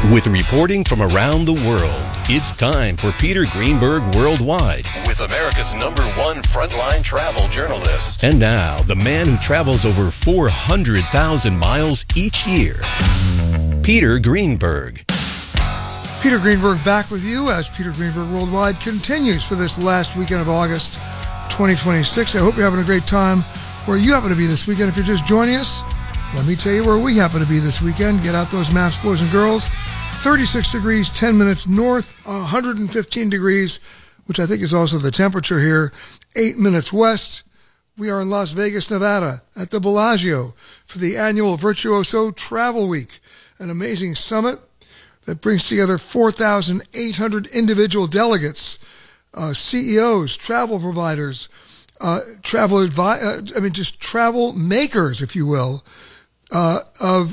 With reporting from around the world, it's time for Peter Greenberg Worldwide with America's #1 frontline travel journalist. And now, the man who travels over 400,000 miles each year, Peter Greenberg. Peter Greenberg back with you as Peter Greenberg Worldwide continues for this last weekend of August 2026. I hope you're having a great time where you happen to be this weekend. If you're just joining us, let me tell you where we happen to be this weekend. Get out those maps, boys and girls. 36 degrees, 10 minutes north, 115 degrees, which I think is also the temperature here, 8 minutes west. We are in Las Vegas, Nevada, at the Bellagio for the annual Virtuoso Travel Week, an amazing summit that brings together 4,800 individual delegates, CEOs, travel providers, travel makers, if you will, of